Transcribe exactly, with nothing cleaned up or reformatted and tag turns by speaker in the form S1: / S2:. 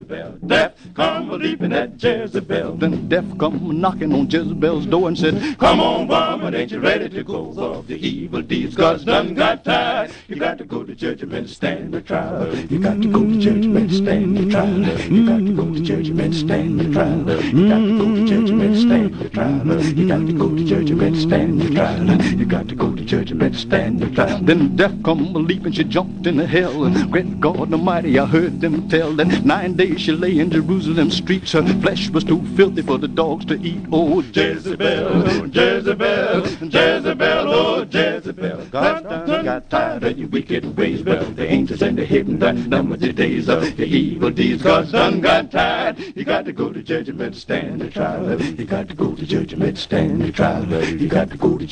S1: Jezebel. Death come a-leaping at Jezebel.
S2: Then death come knocking on Jezebel's door and said,
S1: "Come on, woman, ain't you ready to go for the evil deeds? God's done got tired. You got to go to judgment, stand the trial. You got to go to judgment, stand the trial. You got to go to judgment, stand the trial. You got to go to judgment, stand the trial. You got to go to judgment, stand the trial. You got to go to judgment, stand the trial."
S2: Then death come a-leaping, she jumped into hell. And great God Almighty, I heard them tell that nine days she lay in Jerusalem streets. Her flesh was too filthy for the dogs to eat. Oh,
S1: Jezebel, Jezebel, Jezebel, oh, Jezebel. God done got tired of your wicked ways. Well, the angels and the heaven done number the days of the evil deeds. God's done got tired. You got to go to judgment, stand the trial. You got to go to judgment, stand the trial. You got to go to